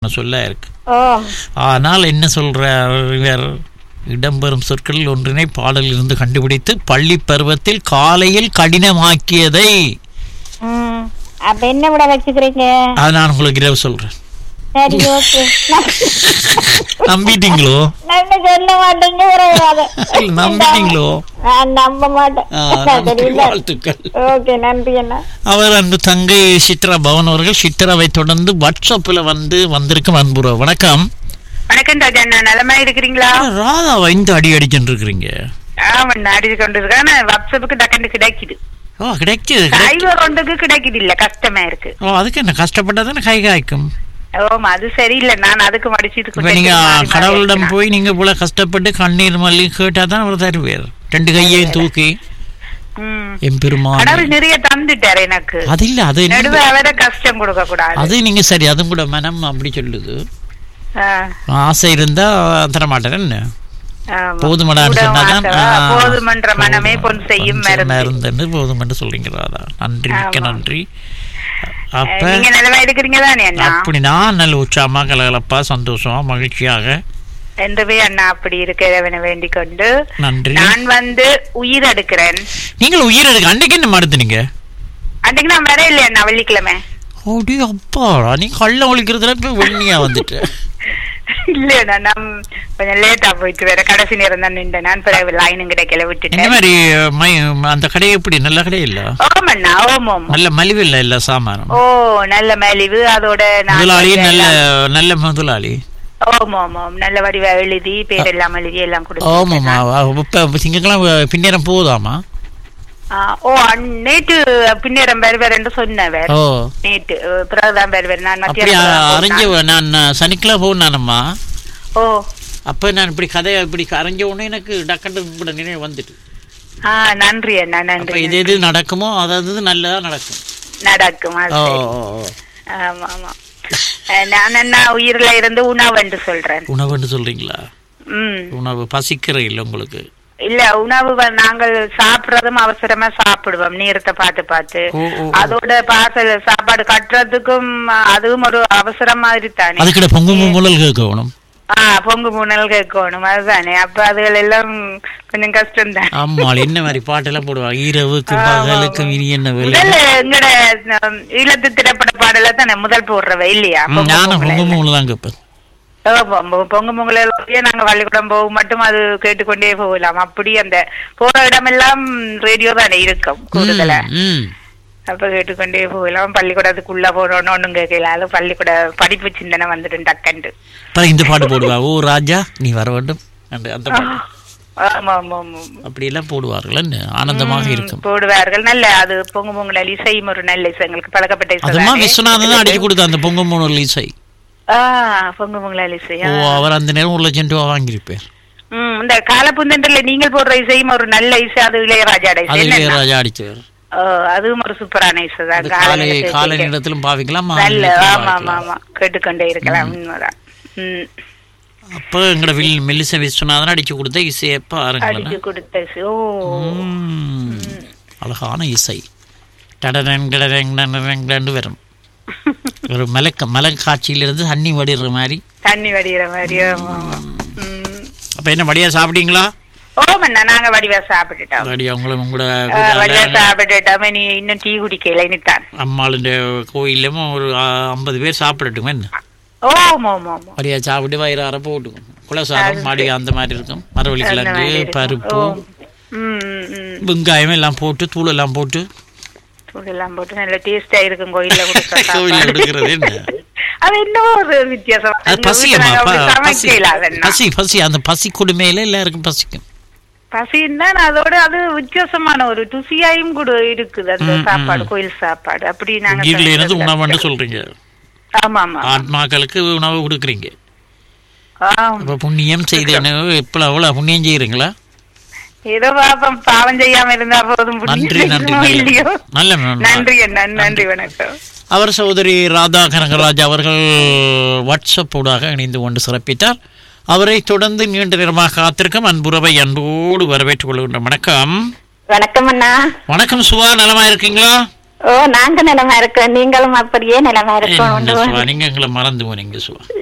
சொல்ல இருக்கு. ஆனால் என்ன சொல்ற இவர், இடம்பெறும் சொற்களில் ஒன்றினை பாடலில் இருந்து கண்டுபிடித்து பள்ளி பருவத்தில் காலையில் கடினமாக்கியதை என்ன விட வச்சுக்கிறீங்க? அது நான் உங்களுக்கு இரவு சொல்றேன். சரி, ஓகே. நம்பிட்டீங்களோ? சொல்ல மாட்டீங்க. நம்பிட்டீங்களோ? நம்ப மாட்டேன். வாழ்த்துக்கள். ஓகே, நன்றி அண்ணா. அவர் அன்பு தங்கை சித்ரா பவன் அவர்கள் சித்ராவை தொடர்ந்து வாட்ஸ்அப்ல வந்திருக்கும் அன்புறவு. வணக்கம். வணக்கம் ராஜா, நலமா இருக்கிறீங்களா? ராதாவை இந்த அடி அடிச்சுட்டு இருக்கிறீங்க. அடி கொண்டிருக்கான வாட்ஸ்அப்புக்கு டக்குன்னு கிடைக்குது. கிடைக்குது, கிடைக்குது இல்ல, கஷ்டமா இருக்கு. அதுக்கு என்ன கஷ்டப்பட்டதானே கை காய்க்கும். அது சரியில்லை, நான் அதுக்கு மடிச்சிட்டு நீங்க கடவுளிடம் போய் நீங்க போல கஷ்டப்பட்டு கண்ணீர் மல்லி கேட்டாதான் அவர் தருவார். ரெண்டு கையையும் தூக்கி கடவுள் நிறைய தந்துட்டாரு எனக்கு. அது இல்ல, அது அவரை கஷ்டம் கொடுக்க கூடாது. அது நீங்க சரி, அதுவும் கூட மனம் அப்படி சொல்லுது. ஆசை இருந்தா தரமாட்டேன். என்ன போதுமன்ற மனமே பொன் செய்யும் மருந்து போதுமென்று சொல்றீங்களா? நன்றி, மிக்க நன்றி. அப்ப அப்படி நான் நல்ல உற்சாகமா கலகலப்பா சந்தோஷமா மகிழ்ச்சியாக என்றவே அண்ணா அப்படி இருக்க வேண்டிக் கொண்டு நன்றி. நான் உயிர் எடுக்கிறேன். நீங்கள் உயிர் எடுக்க அன்றைக்கு என்ன மறுத்துனீங்க? அன்றைக்கு நான் வர இல்லையா அண்ணா, வெள்ளிக்கிழமை. ஓடி அப்பாடா, நீ கள்ள ஒழிக்கிறதுல இப்ப வெண்ணியா வந்துட்டு. இல்ல, நான் கொஞ்சம் லேட்டா போயிட்டு வேற கடைசி நேரம் தான் நின்றேன். நான் பிறகு லைனும் கிடைக்கல விட்டுட்டேன். இந்த மாதிரி அந்த கடை எப்படி நல்ல கடை இல்ல? ஓமண்ணா, ஓமோம். நல்ல மலிவு இல்ல, இல்ல சாமானம். நல்ல மலிவு. அதோட முதலாளி நல்ல முதலாளி. ஓமோமோம், நல்ல வடிவா எழுதி பேரெல்லாம் எழுதி எல்லாம் கொடுத்து. ஓமாமா. இப்ப திங்கக்கிழமை பின்னேரம் போதாமா? நேற்று பின்னேரம் வருவார் என்று சொன்னவர். நேற்று பிறகுதான் வருவார். நான் சனிக்கிழமை போனானம்மா. அப்ப நான் இப்படி கதையை இப்படி அரைஞ்ச உடனே எனக்கு டக்கண்டு நினைவு வந்துட்டு. நன்றி அண்ணா, நன்றி. இது எது நடக்குமோ அதாவது நல்லதா நடக்கும். ஆமா ஆமா. நான் என்ன உயிரில இருந்து உணவு என்று சொல்றேன். உணவு என்று சொல்றீங்களா? உணவு பசிக்கிற இல்ல உங்களுக்கு? இல்ல, உணவு நாங்கள் சாப்பிடுறதும் அவசரமா சாப்பிடுவோம், நேரத்தை பார்த்து. அதோட பார்சல் சாப்பாடு கட்டுறதுக்கும் அதுவும் ஒரு அவசரம் மாதிரி தானே. அதுக்கிட்ட பொங்கு மூணல் கேட்கணும். பொங்கு மூணல் கேட்கணும், அதுதானே. அப்ப அதுகள் எல்லாம் கொஞ்சம் கஷ்டம் தான். ஆமா, என்ன மாதிரி பாட்டெல்லாம் போடுவாங்க இரவுக்கும் பகலுக்கும் இனி என்ன வேலை. எங்கட ஈழத்து திரைப்பட பாடல தானே முதல் போடுறவ இல்லையா? நானும் பொங்கு மூணு தான் கேட்பேன். பொங்கு பொங்கலையே நாங்க பள்ளிக்கூடம் போகும் மட்டும் அது கேட்டுக்கொண்டே போகலாம். அப்படி அந்த போற இடமெல்லாம் ரேடியோ தானே இருக்கும் கூடுதல. அப்ப கேட்டுக்கொண்டே போகலாம். பள்ளிக்கூடத்துக்குள்ள போனோன்னு ஒண்ணும் கேட்கல. பள்ளிக்கூட படிப்பு சிந்தனை வந்துட்டு டக்கண்டு இந்த பாட்டு போடுவா, ஓ ராஜா நீ வர வேண்டும் அந்த பாட்டு. ஆமா ஆமா ஆமா, அப்படி எல்லாம் போடுவார்கள், ஆனந்தமாக இருக்கும். போடுவார்கள். நல்ல அது பொங்கு பொங்கல் இசையும் ஒரு நல்ல இசை, எங்களுக்கு பழக்கப்பட்ட இசை. அதெல்லாம் விஸ்வநாதன் தான் அடிச்சு கொடுத்த அந்த பொங்கு பொங்கல் இசை. பொங்கு பொங்கல் இசை. அவர் அந்த நேரம் 1 லட்சம் ரூபாய் வாங்கியிருப்பார். இந்த காலப்புந்தன்ல நீங்கள் போடுற இசையும் ஒரு நல்ல இசை, அது இளையராஜா அடிச்சவர். அதுவும் ஒரு சூப்பரான இசை தான். காலை நேரத்திலும் பாவிக்கலாம். ஆமா ஆமா ஆமா, கேட்டுக்கொண்டே இருக்கலாம். அப்ப எங்கட மெல்லிசை விஸ்வநாதன் அடிச்சு கொடுத்த இசையை பாருங்க. அழகான இசை வரும். ஒரு மலைக்காட்சியிலிருந்து தண்ணி வடிகிற மாதிரி. அப்ப என்ன வடியா சாப்பிட்டீங்களா? நாங்க வடிவா சாப்பிட்டுட்டோம். இன்னும் டீ குடிக்கல. அம்மாளுடைய கோயிலும் ஒரு 50 பேர் சாப்பிடட்டும். என்ன வடியா சாப்பிட்டு வயிறு அரை போட்டுக்கும். குலசாதம் மாடி அந்த மாதிரி இருக்கும். மரவள்ளி கிழங்கு, பருப்பு, வெங்காயம் எல்லாம் போட்டு தூள் எல்லாம் போட்டு நல்ல டேஸ்டா இருக்கும். கோயில்ல கொடுக்கறது என்ன அது இன்னும் ஒரு வித்தியாசம். பசி அந்த பசி கொடுமையில எல்லாருக்கும் பசிக்கும். பசின்னா அதோட அது வித்தியாசமான ஒரு ருசியாயும் கூட இருக்குது அந்த சாப்பாடு, கோயில் சாப்பாடு. அப்படி நாங்க உணவுன்னு சொல்றீங்க. ஆமா ஆமா, ஆத்மாக்களுக்கு உணவு கொடுக்குறீங்க. புண்ணியம் செய்த எப்ப அவ்வளவு புண்ணியம் செய்யறீங்களா? ஏதோ பாவம் செய்யாம இருந்தா போதும். நன்றி நன்றி நன்றி நன்றி, வணக்கம். அவர் சகோதரி ராதா கனகராஜ் அவர்கள் வாட்ஸ்அப் ஊடாக இணைந்து கொண்டு சிறப்பித்தார். அவரை தொடர்ந்து நீண்ட நேரமாக காத்திருக்கும் அன்புறவை அன்போடு வரவேற்றுக் கொள்கின்ற. வணக்கம். வணக்கம் அண்ணா. வணக்கம் சுவா, நலமா இருக்கீங்களா? ஓ நாங்க நிலமா இருக்கோம், நீங்களும் அப்படியே நிலமா இருக்கோம். நீங்க எங்களை மறந்து போனீங்க சுவா.